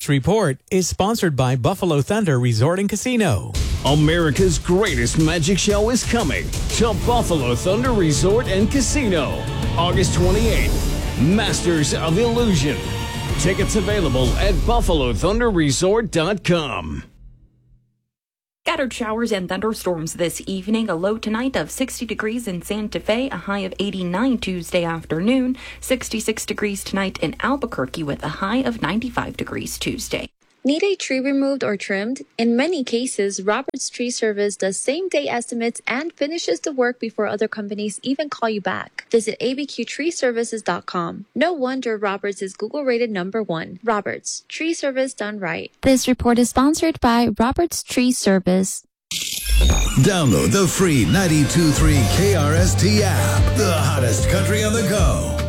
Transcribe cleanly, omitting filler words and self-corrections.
report is sponsored by Buffalo Thunder Resort and Casino. America's greatest magic show is coming to Buffalo Thunder Resort and Casino, August 28th. Masters of Illusion. Tickets available at BuffaloThunderResort.com. Scattered showers and thunderstorms this evening, a low tonight of 60 degrees in Santa Fe, a high of 89 Tuesday afternoon, 66 degrees tonight in Albuquerque with a high of 95 degrees Tuesday. Need a tree removed or trimmed? In many cases, Roberts Tree Service does same-day estimates and finishes the work before other companies even call you back. Visit abqtreeservices.com. No wonder Roberts is Google-rated #1. Roberts, tree service done right. This report is sponsored by Roberts Tree Service. Download the free 92.3 KRST app, the hottest country on the go.